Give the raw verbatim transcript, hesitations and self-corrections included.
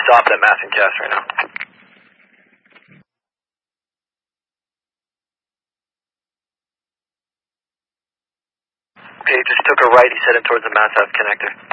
stopped at Mass and Cass right now. Okay, he just took a right. He's heading towards the Mass Ave connector.